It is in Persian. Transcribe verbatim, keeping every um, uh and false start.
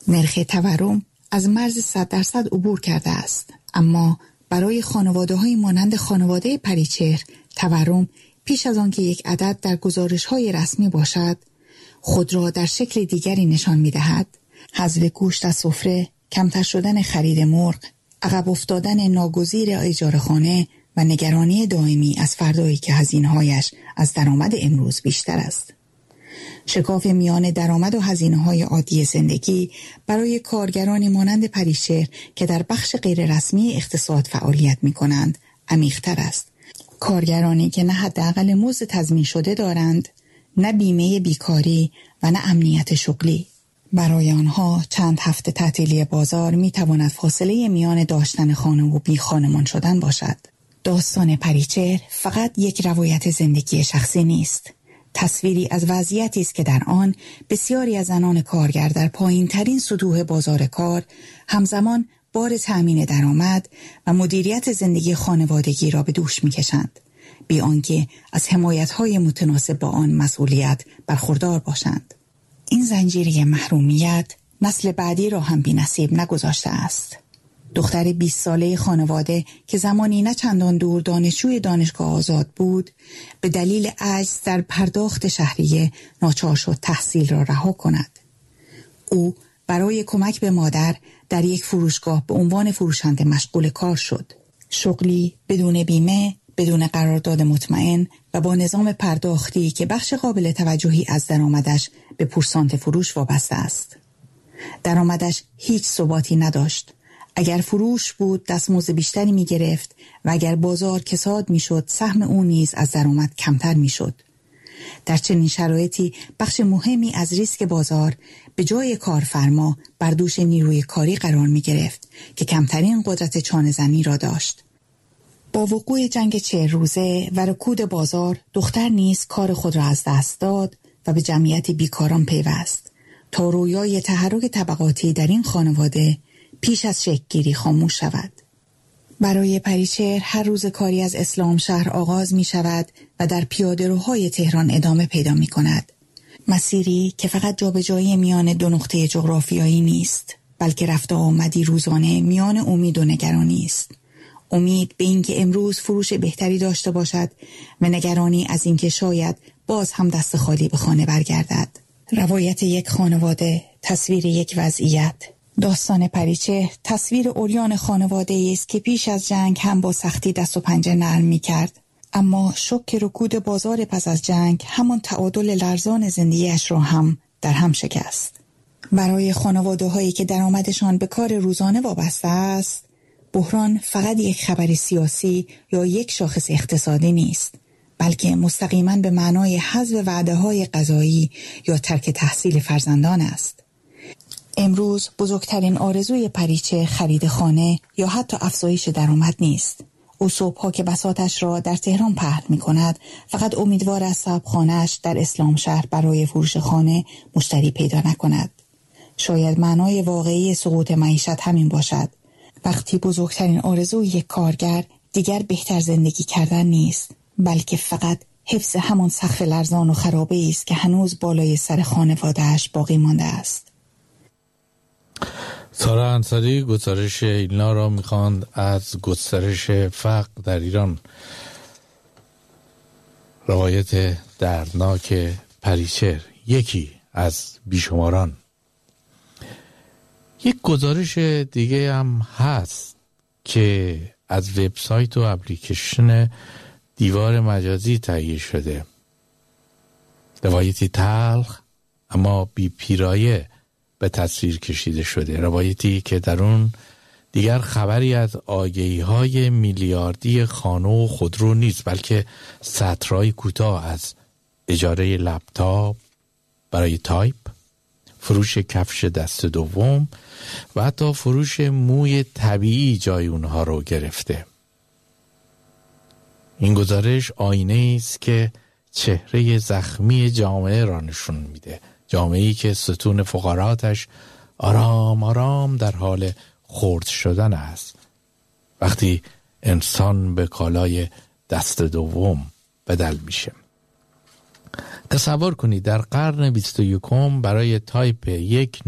نرخ تورم از مرز صد درصد عبور کرده است، اما برای خانواده‌های مانند خانواده پریچهر تورم پیش از آن که یک عدد در گزارش‌های رسمی باشد خود را در شکل دیگری نشان می‌دهد. حذف گوشت از سفره، کمتر شدن خرید مرغ، عقب افتادن ناگزیر اجاره خانه و نگرانی دائمی از فردایی که هزینه‌هایش از درآمد امروز بیشتر است. شکاف میان درآمد و هزینه‌های عادی زندگی برای کارگرانی مانند پریچهر که در بخش غیررسمی اقتصاد فعالیت می‌کنند عمیق‌تر است. کارگرانی که نه حداقل مزد تضمین شده دارند، نه بیمه بیکاری و نه امنیت شغلی. برای آنها چند هفته تعطیلی بازار می‌تواند فاصله میان داشتن خانه و بی خانمان شدن باشد. داستان پریچهر فقط یک روایت زندگی شخصی نیست. تصویری از وضعیتی است که در آن بسیاری از زنان کارگر در پایین‌ترین سطوح بازار کار همزمان بار تأمین درآمد و مدیریت زندگی خانوادگی را به دوش می‌کشند، بی آنکه از حمایت‌های متناسب با آن مسئولیت برخوردار باشند. این زنجیره محرومیت نسل بعدی را هم بی‌نصیب نگذاشته است. دختر بیست ساله خانواده که زمانی نه چندان دور دانشجوی دانشگاه آزاد بود، به دلیل عجز در پرداخت شهریه ناچار شد تحصیل را رها کند. او برای کمک به مادر در یک فروشگاه به عنوان فروشنده مشغول کار شد. شغلی بدون بیمه، بدون قرارداد مطمئن و با نظام پرداختی که بخش قابل توجهی از درآمدش به پورسانت فروش وابسته است. درآمدش هیچ ثباتی نداشت. اگر فروش بود دستمزد بیشتری می گرفت و اگر بازار کساد می شد سهم او نیز از درآمد کمتر می شد. در چنین شرایطی بخش مهمی از ریسک بازار به جای کارفرما بر دوش نیروی کاری قرار می گرفت که کمترین قدرت چانه‌زنی را داشت. با وقوع جنگ چهل روزه و رکود بازار، دختر نیز کار خود را از دست داد و به جمعیت بیکاران پیوست تا رویای تحرک طبقاتی در این خانواده پیش از شکل‌گیری خاموش شود. برای پریچهر هر روز کاری از اسلام شهر آغاز می شود و در پیاده‌روهای تهران ادامه پیدا می کند. مسیری که فقط جابجایی میان دو نقطه جغرافیایی نیست، بلکه رفت و آمدی روزانه میان امید و نگرانی است. امید به اینکه امروز فروش بهتری داشته باشد و نگرانی از اینکه شاید باز هم دست خالی به خانه برگردد. روایت یک خانواده، تصویر یک وضعیت. داستان پریچهر تصویر عریان خانواده‌ای است که پیش از جنگ هم با سختی دست و پنجه نرم می‌کرد، اما شوک رکود بازار پس از جنگ همان تعادل لرزان زندگیش را هم در هم شکست. برای خانواده‌هایی که درآمدشان به کار روزانه وابسته است، بحران فقط یک خبر سیاسی یا یک شاخص اقتصادی نیست، بلکه مستقیما به معنای حذف وعده‌های غذایی یا ترک تحصیل فرزندان است. امروز بزرگترین آرزوی پریچه خرید خانه یا حتی افزایش درآمد نیست. او صبح‌ها که بساطش را در تهران پهن می‌کند، فقط امیدوار است صاحبخانه‌اش در اسلام شهر برای فروش خانه مشتری پیدا نکند. شاید معنای واقعی سقوط معیشت همین باشد. وقتی بزرگترین آرزوی یک کارگر دیگر بهتر زندگی کردن نیست، بلکه فقط حفظ همان سقف لرزان و خرابه‌ای است که هنوز بالای سر خانواده‌اش باقی مانده است. سارا انصاری گزارش اینا را میخواند از گسترش فقر در ایران. روایت دردناک پریچهر، یکی از بیشماران. یک گزارش دیگه هم هست که از وبسایت و اپلیکیشن دیوار مجازی تهیه شده. روایتی تلخ اما بی پیرایه به تصویر کشیده شده. روایتی که در اون دیگر خبری از آگهی‌های میلیاردی خانه و خودرو نیست، بلکه سطرهای کوتاه از اجاره لپتاپ برای تایپ، فروش کفش دست دوم و حتی فروش موی طبیعی جای اونها رو گرفته. این گزارش آینه است که چهره زخمی جامعه را نشون میده. جامعه‌ای که ستون فقراتش آرام آرام در حال خرد شدن است وقتی انسان به کالای دست دوم بدل میشه. تصور کنید در قرن بیست و یکم برای تایپ یک